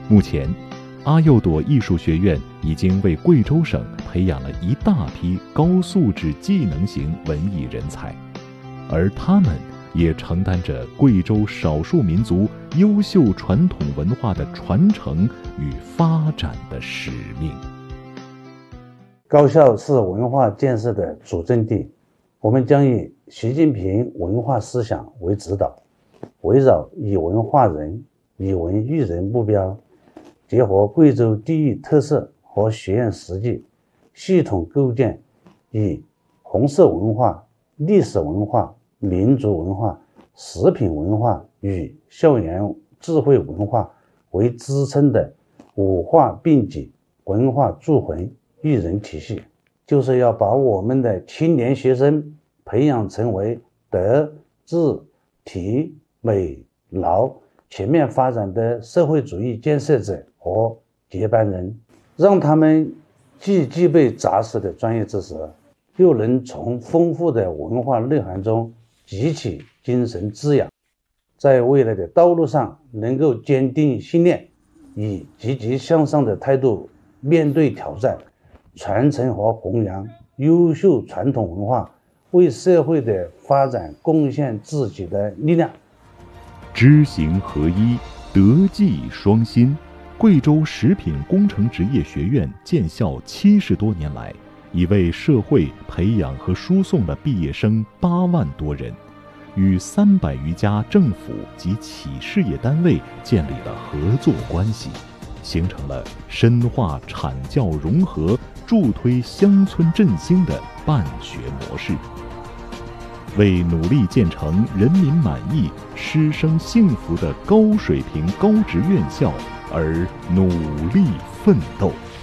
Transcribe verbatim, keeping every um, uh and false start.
目前，阿幼朵艺术学院已经为贵州省培养了一大批高素质技能型文艺人才，而他们也承担着贵州少数民族优秀传统文化的传承与发展的使命。 高校是文化建设的主阵地，我们将以习近平文化思想为指导，围绕以文化人、以文育人目标，结合贵州地域特色和学院实际，系统构建以红色文化、历史文化、民族文化、食品文化与校园智慧文化为支撑的五化并举文化铸魂育人体系，就是要把我们的青年学生培养成为德、智、体、美、劳全面发展的社会主义建设者和接班人，让他们既具备扎实的专业知识，又能从丰富的文化内涵中汲取精神滋养，在未来的道路上能够坚定信念，以积极向上的态度面对挑战，传承和弘扬优秀传统文化，为社会的发展贡献自己的力量。 知行合一，德技双馨。贵州食品工程职业学院建校七十多年来，已为社会培养和输送了毕业生八万多人，与三百余家政府及企事业单位建立了合作关系，形成了深化产教融合、助推乡村振兴的办学模式，为努力建成人民满意、师生幸福的高水平高职院校而努力奋斗。